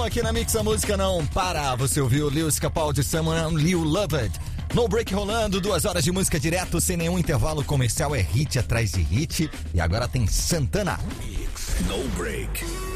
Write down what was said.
aqui na Mix, a música não para. Você ouviu Lewis Capaldi, Someone You Loved. No break rolando, 2 horas de música direto, sem nenhum intervalo comercial, é hit atrás de hit. E agora tem Santana. Mix, no break.